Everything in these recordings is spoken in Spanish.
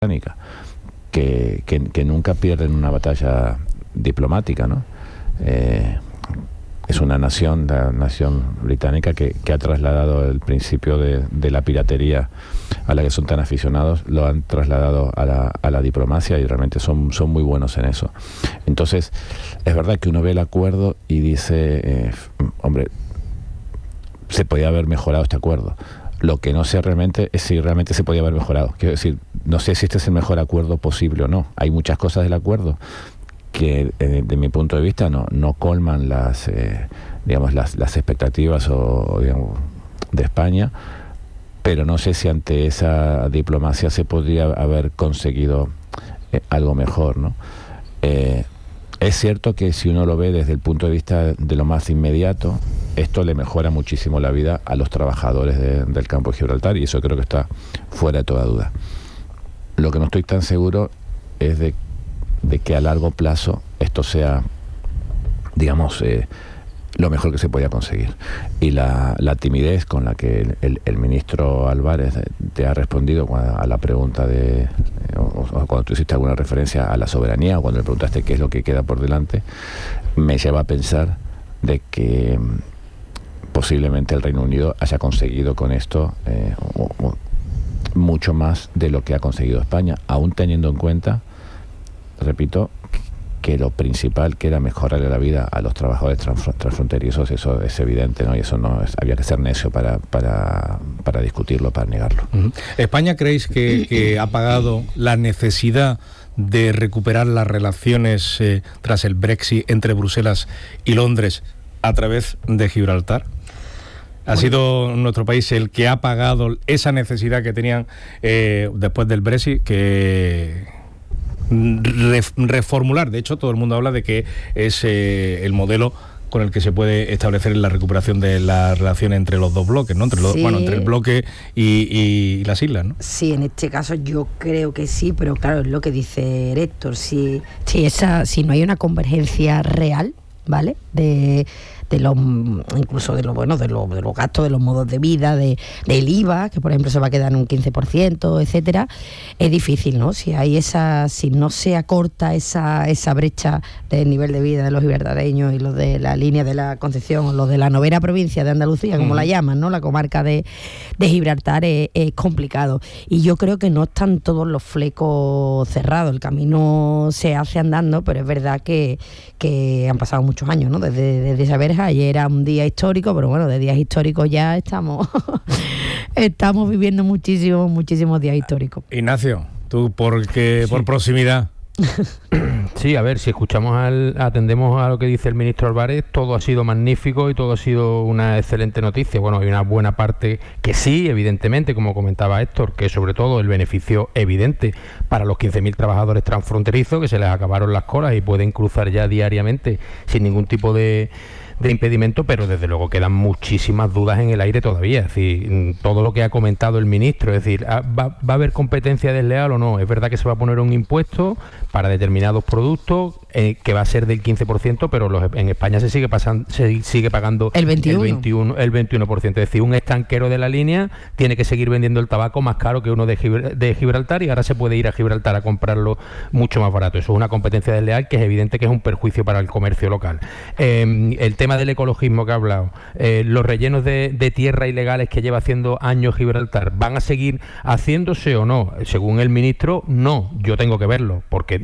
británica, que nunca pierden una batalla diplomática, ¿no? Es una nación, la nación británica, que ha trasladado el principio de la piratería a la que son tan aficionados, lo han trasladado a la diplomacia, y realmente son muy buenos en eso. Entonces, es verdad que uno ve el acuerdo y dice, hombre, se podía haber mejorado este acuerdo. Lo que no sé realmente es si realmente se podía haber mejorado. Quiero decir, no sé si este es el mejor acuerdo posible o no. Hay muchas cosas del acuerdo que, de mi punto de vista, no colman las expectativas digamos, de España, pero no sé si ante esa diplomacia se podría haber conseguido algo mejor, ¿no? Es cierto que si uno lo ve desde el punto de vista de lo más inmediato, esto le mejora muchísimo la vida a los trabajadores del campo de Gibraltar, y eso creo que está fuera de toda duda. Lo que no estoy tan seguro es de que a largo plazo esto sea, digamos, lo mejor que se podía conseguir. Y la timidez con la que el ministro Álvarez te ha respondido a la pregunta o cuando tú hiciste alguna referencia a la soberanía, o cuando le preguntaste qué es lo que queda por delante, me lleva a pensar de que posiblemente el Reino Unido haya conseguido con esto mucho más de lo que ha conseguido España, aún teniendo en cuenta, repito, que lo principal, que era mejorarle la vida a los trabajadores transfronterizos, eso es evidente, ¿no? Y eso había que ser necio para discutirlo, para negarlo. Uh-huh. ¿España creéis que ha pagado la necesidad de recuperar las relaciones tras el Brexit entre Bruselas y Londres a través de Gibraltar? ¿Ha sido nuestro país el que ha pagado esa necesidad que tenían después del Brexit, que reformular? De hecho, todo el mundo habla de que es el modelo con el que se puede establecer la recuperación de las relaciones entre los dos bloques, ¿no? Entre el bloque y las islas, ¿no? Sí, en este caso yo creo que sí, pero claro, es lo que dice Héctor, si no hay una convergencia real, ¿vale? Incluso de los gastos, de los modos de vida, del IVA, que por ejemplo se va a quedar en un 15%, etcétera, es difícil, ¿no? Si no se acorta esa brecha del nivel de vida de los gibraltareños y los de la línea de la Concepción, o los de la novena provincia de Andalucía, como la llaman, ¿no? La comarca de Gibraltar, es complicado. Y yo creo que no están todos los flecos cerrados, el camino se hace andando, pero es verdad que han pasado muchos años, ¿no? Desde esa verja. Ayer era un día histórico, pero bueno, de días históricos ya estamos viviendo muchísimos días históricos. Ignacio, tú por proximidad. Sí, a ver, si atendemos a lo que dice el ministro Álvarez, todo ha sido magnífico y todo ha sido una excelente noticia. Bueno, hay una buena parte que sí, evidentemente, como comentaba Héctor, que sobre todo el beneficio evidente para los 15.000 trabajadores transfronterizos, que se les acabaron las colas y pueden cruzar ya diariamente sin ningún tipo de impedimento, pero desde luego quedan muchísimas dudas en el aire todavía. Es decir, todo lo que ha comentado el ministro, es decir, ¿va a haber competencia desleal o no? Es verdad que se va a poner un impuesto para determinados productos que va a ser del 15%, pero en España se sigue pagando el 21%. Es decir, un estanquero de la línea tiene que seguir vendiendo el tabaco más caro que uno de Gibraltar, y ahora se puede ir a Gibraltar a comprarlo mucho más barato. Eso es una competencia desleal que es evidente que es un perjuicio para el comercio local. El tema del ecologismo que ha hablado, los rellenos de tierra ilegales que lleva haciendo años Gibraltar, ¿van a seguir haciéndose o no? Según el ministro, no. Yo tengo que verlo, porque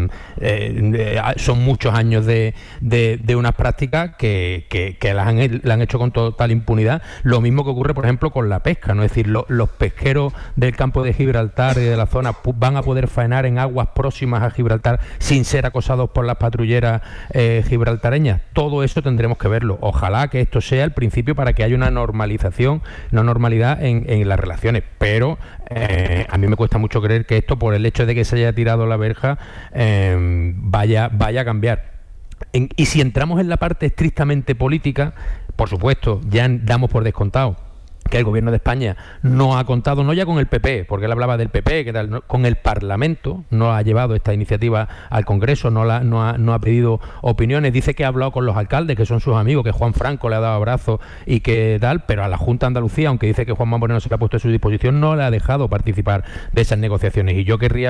son muchos años de unas prácticas que la han hecho con total impunidad. Lo mismo que ocurre, por ejemplo, con la pesca, ¿no? Es decir, los pesqueros del campo de Gibraltar y de la zona van a poder faenar en aguas próximas a Gibraltar sin ser acosados por las patrulleras gibraltareñas. Todo eso tendremos que verlo. Ojalá que esto sea el principio para que haya una normalidad en las relaciones, pero a mí me cuesta mucho creer que esto, por el hecho de que se haya tirado la verja, vaya a cambiar. Y si entramos en la parte estrictamente política, por supuesto, ya damos por descontado que el gobierno de España no ha contado, no ya con el PP, porque él hablaba del PP, que tal, con el Parlamento, no ha llevado esta iniciativa al Congreso, no ha pedido opiniones, dice que ha hablado con los alcaldes, que son sus amigos, que Juan Franco le ha dado abrazos y que tal, pero a la Junta de Andalucía, aunque dice que Juanma Moreno se le ha puesto a su disposición, no le ha dejado participar de esas negociaciones. Y yo querría